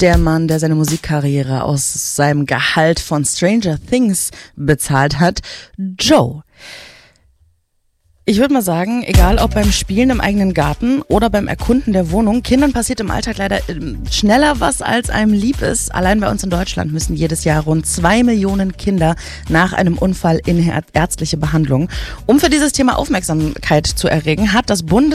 Der Mann, der seine Musikkarriere aus seinem Gehalt von Stranger Things bezahlt hat, Joe. Ich würde mal sagen, egal ob beim Spielen im eigenen Garten oder beim Erkunden der Wohnung, Kindern passiert im Alltag leider schneller was, als einem lieb ist. Allein bei uns in Deutschland müssen jedes Jahr rund 2 Millionen Kinder nach einem Unfall in ärztliche Behandlung. Um für dieses Thema Aufmerksamkeit zu erregen, hat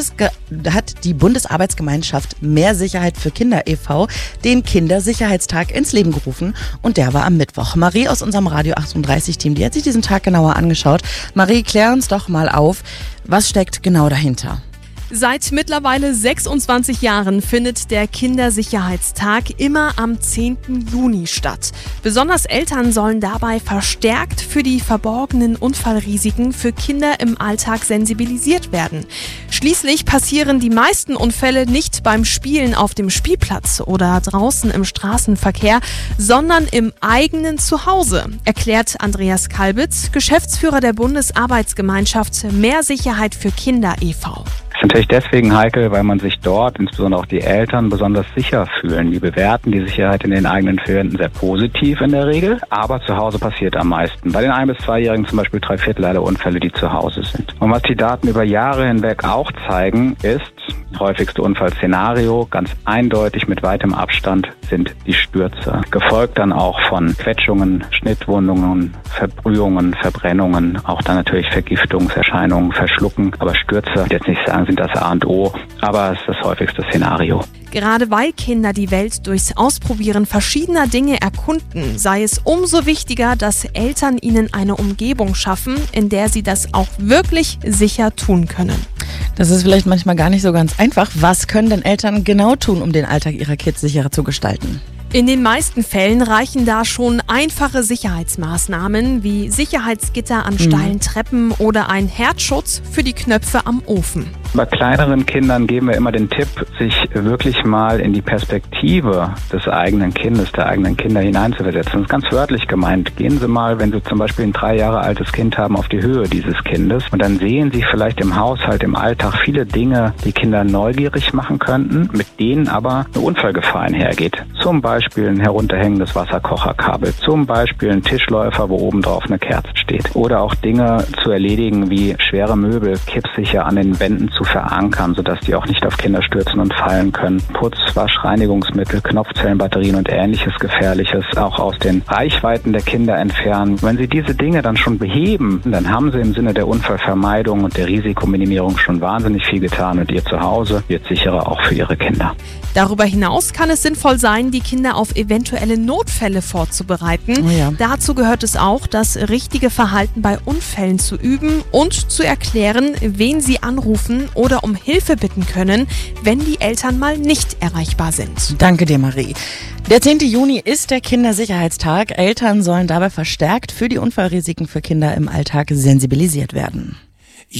die Bundesarbeitsgemeinschaft Mehr Sicherheit für Kinder e.V. den Kindersicherheitstag ins Leben gerufen. Und der war am Mittwoch. Marie aus unserem Radio 38-Team, die hat sich diesen Tag genauer angeschaut. Marie, klär uns doch mal auf. Was steckt genau dahinter? Seit mittlerweile 26 Jahren findet der Kindersicherheitstag immer am 10. Juni statt. Besonders Eltern sollen dabei verstärkt für die verborgenen Unfallrisiken für Kinder im Alltag sensibilisiert werden. Schließlich passieren die meisten Unfälle nicht beim Spielen auf dem Spielplatz oder draußen im Straßenverkehr, sondern im eigenen Zuhause, erklärt Andreas Kalbitz, Geschäftsführer der Bundesarbeitsgemeinschaft Mehr Sicherheit für Kinder e.V. Das ist natürlich deswegen heikel, weil man sich dort, insbesondere auch die Eltern, besonders sicher fühlen. Die bewerten die Sicherheit in den eigenen vier Wänden sehr positiv in der Regel, aber zu Hause passiert am meisten. Bei den 1- bis 2-Jährigen zum Beispiel 3/4 aller Unfälle, die zu Hause sind. Und was die Daten über Jahre hinweg auch zeigen, ist, das häufigste Unfallszenario, ganz eindeutig mit weitem Abstand, sind die Stürze. Gefolgt dann auch von Quetschungen, Schnittwundungen, Verbrühungen, Verbrennungen, auch dann natürlich Vergiftungserscheinungen, Verschlucken. Aber Stürze, ich will jetzt nicht sagen, sind das A und O, aber es ist das häufigste Szenario. Gerade weil Kinder die Welt durchs Ausprobieren verschiedener Dinge erkunden, sei es umso wichtiger, dass Eltern ihnen eine Umgebung schaffen, in der sie das auch wirklich sicher tun können. Das ist vielleicht manchmal gar nicht so ganz einfach. Was können denn Eltern genau tun, um den Alltag ihrer Kids sicherer zu gestalten? In den meisten Fällen reichen da schon einfache Sicherheitsmaßnahmen wie Sicherheitsgitter an steilen Treppen oder ein Herzschutz für die Knöpfe am Ofen. Bei kleineren Kindern geben wir immer den Tipp, sich wirklich mal in die Perspektive des eigenen Kindes, der eigenen Kinder hineinzuversetzen. Das ist ganz wörtlich gemeint. Gehen Sie mal, wenn Sie zum Beispiel ein 3 Jahre altes Kind haben, auf die Höhe dieses Kindes und dann sehen Sie vielleicht im Haushalt, im Alltag viele Dinge, die Kinder neugierig machen könnten, mit denen aber eine Unfallgefahr einhergeht. Zum Beispiel ein herunterhängendes Wasserkocherkabel, zum Beispiel ein Tischläufer, wo oben drauf eine Kerze steht. Oder auch Dinge zu erledigen, wie schwere Möbel kippsicher an den Wänden zu verankern, sodass die auch nicht auf Kinder stürzen und fallen können. Putz, Wasch, Reinigungsmittel, Knopfzellenbatterien und ähnliches Gefährliches auch aus den Reichweiten der Kinder entfernen. Wenn Sie diese Dinge dann schon beheben, dann haben Sie im Sinne der Unfallvermeidung und der Risikominimierung schon wahnsinnig viel getan und Ihr Zuhause wird sicherer auch für Ihre Kinder. Darüber hinaus kann es sinnvoll sein, die Kinder auf eventuelle Notfälle vorzubereiten. Oh ja. Dazu gehört es auch, das richtige Verhalten bei Unfällen zu üben und zu erklären, wen sie anrufen oder um Hilfe bitten können, wenn die Eltern mal nicht erreichbar sind. Danke dir, Marie. Der 10. Juni ist der Kindersicherheitstag. Eltern sollen dabei verstärkt für die Unfallrisiken für Kinder im Alltag sensibilisiert werden.